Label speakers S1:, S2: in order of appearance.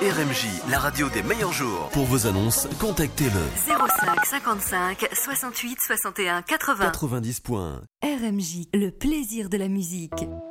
S1: RMJ, la radio des meilleurs jours. Pour vos annonces, contactez-le
S2: 05 55 68 61 80.
S1: 90 points.
S2: RMJ, le plaisir de la musique.